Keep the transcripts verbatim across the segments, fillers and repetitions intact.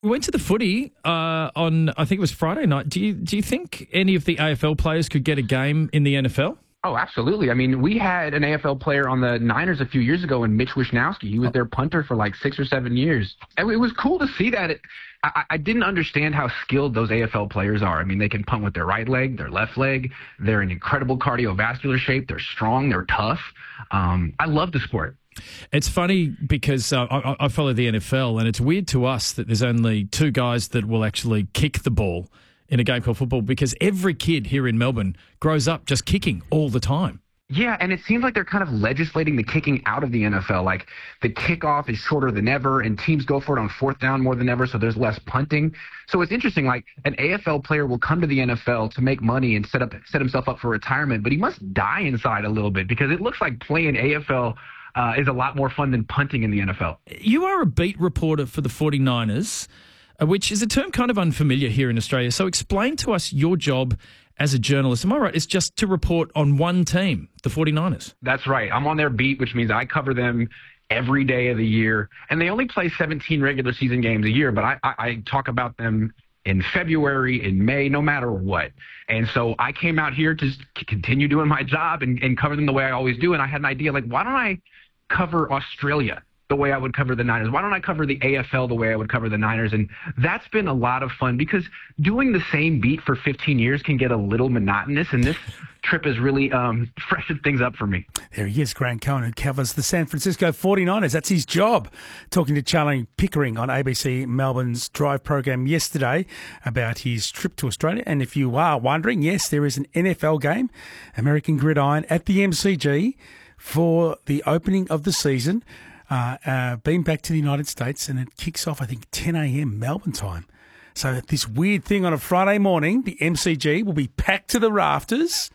We went to the footy uh, on, I think it was Friday night. Do you do you think any of the A F L players could get a game in the N F L? Oh, absolutely. I mean, we had an A F L player on the Niners a few years ago in Mitch Wishnowsky. He was their punter for like six or seven years. And it was cool to see that. It, I, I didn't understand how skilled those A F L players are. I mean, they can punt with their right leg, their left leg. They're in incredible cardiovascular shape. They're strong. They're tough. Um, I love the sport. It's funny because uh, I, I follow the N F L, and it's weird to us that there's only two guys that will actually kick the ball in a game called football, because every kid here in Melbourne grows up just kicking all the time. Yeah, and it seems like they're kind of legislating the kicking out of the N F L. Like the kickoff is shorter than ever, and teams go for it on fourth down more than ever, so there's less punting. So it's interesting, like an A F L player will come to the N F L to make money and set up set himself up for retirement, but he must die inside a little bit, because it looks like playing A F L uh, is a lot more fun than punting in the N F L. You are a beat reporter for the forty-niners, uh, which is a term kind of unfamiliar here in Australia. So explain to us your job as a journalist. Am I right? It's just to report on one team, the forty-niners. That's right. I'm on their beat, which means I cover them every day of the year. And they only play seventeen regular season games a year, but I, I, I talk about them in February, in May, no matter what. And so I came out here to continue doing my job and, and cover them the way I always do. And I had an idea, like, why don't I cover Australia the way I would cover the Niners? Why don't I cover the A F L the way I would cover the Niners? And that's been a lot of fun, because doing the same beat for fifteen years can get a little monotonous, and this trip has really um, freshened things up for me. There he is, Grant Cohen, who covers the San Francisco forty-niners. That's his job. Talking to Charlie Pickering on A B C Melbourne's Drive program yesterday about his trip to Australia. And if you are wondering, yes, there is an N F L game, American Gridiron, at the M C G for the opening of the season. Uh, uh, been back to the United States, and it kicks off, I think, ten a.m. Melbourne time. So this weird thing on a Friday morning, the M C G will be packed to the rafters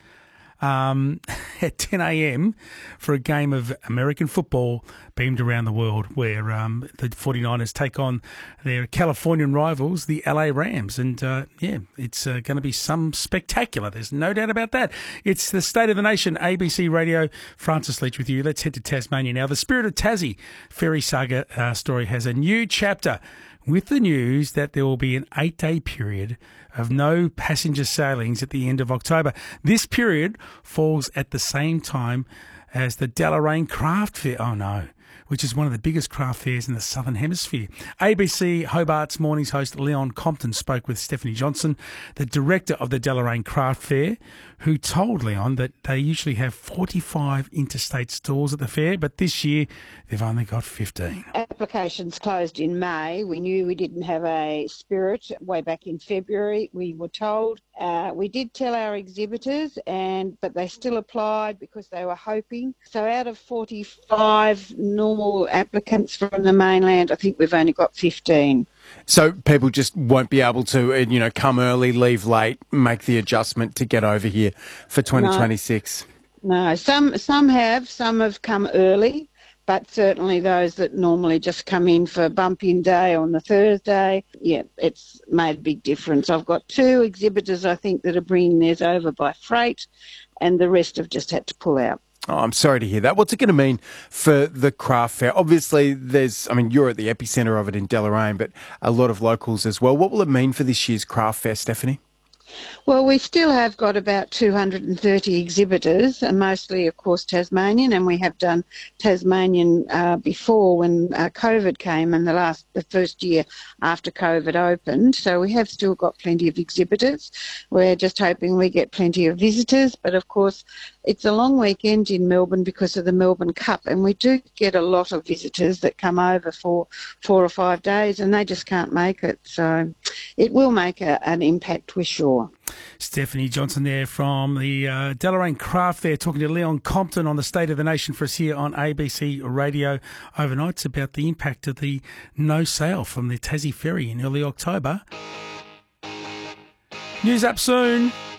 um, at ten a.m. for a game of American football beamed around the world, where um, the forty-niners take on their Californian rivals, the L A Rams. And, uh, yeah, it's uh, going to be some spectacular. There's no doubt about that. It's the State of the Nation, A B C Radio. Francis Leach with you. Let's head to Tasmania now. The Spirit of Tassie ferry saga uh, story has a new chapter, with the news that there will be an eight-day period of no passenger sailings at the end of October. This period falls at the same time as the Deloraine Craft Fair. Oh, no. Which is one of the biggest craft fairs in the Southern Hemisphere. A B C Hobart's Mornings host Leon Compton spoke with Stephanie Johnson, the director of the Deloraine Craft Fair, who told Leon that they usually have forty-five interstate stalls at the fair, but this year they've only got fifteen. Applications closed in May. We knew we didn't have a spirit way back in February. We were told. Uh, we did tell our exhibitors, and but they still applied because they were hoping. So out of forty-five normal applicants from the mainland, I think we've only got fifteen. So people just won't be able to, you know, come early, leave late, make the adjustment to get over here for twenty twenty-six? No, no. some some have, some have come early, but certainly those that normally just come in for bump-in day on the Thursday, yeah, it's made a big difference. I've got two exhibitors, I think, that are bringing theirs over by freight, and the rest have just had to pull out. Oh, I'm sorry to hear that. What's it going to mean for the craft fair? Obviously, there's, I mean, you're at the epicentre of it in Deloraine, but a lot of locals as well. What will it mean for this year's craft fair, Stephanie? Well, we still have got about two hundred thirty exhibitors, and mostly, of course, Tasmanian, and we have done Tasmanian uh, before when uh, COVID came, and the last, the first year after COVID opened. So we have still got plenty of exhibitors. We're just hoping we get plenty of visitors, but of course, it's a long weekend in Melbourne because of the Melbourne Cup, and we do get a lot of visitors that come over for four or five days, and they just can't make it. So it will make a, an impact, we're sure. Stephanie Johnson there from the uh, Deloraine Craft Fair, talking to Leon Compton on the State of the Nation for us here on A B C Radio overnight. It's about the impact of the no sail from the Tassie Ferry in early October. News up soon.